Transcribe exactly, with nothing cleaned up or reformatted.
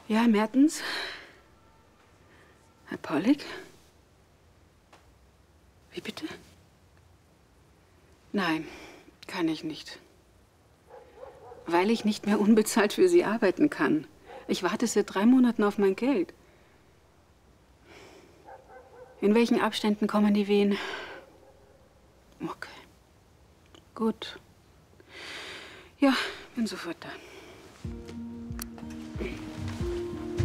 Ja, Mertens? Herr Pollig? Wie bitte? Nein, kann ich nicht. Weil ich nicht mehr unbezahlt für Sie arbeiten kann. Ich warte seit drei Monaten auf mein Geld. In welchen Abständen kommen die Wehen? Okay. Gut. Ja, bin sofort da.